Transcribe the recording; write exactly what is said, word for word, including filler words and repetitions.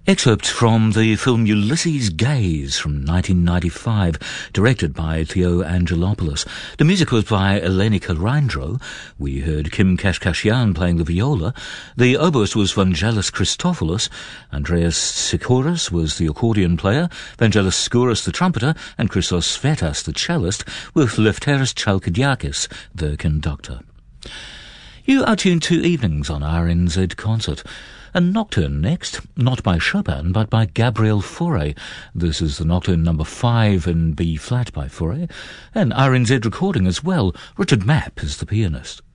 Excerpt from the film Ulysses Gaze from nineteen ninety-five, directed by Theo Angelopoulos. The music was by Eleni Karandro. We heard Kim Kashkashian playing the viola. The oboist was Vangelis Christopoulos. Andreas Sikouras was the accordion player, Vangelis Skouras the trumpeter, and Christos Vetas the cellist, with Lefteris Chalkidiakis the conductor. You are tuned to Evenings on R N Z Concert. A nocturne next, not by Chopin, but by Gabriel Fauré. This is the nocturne number five in B-flat by Fauré. An R N Z recording as well. Richard Mapp is the pianist.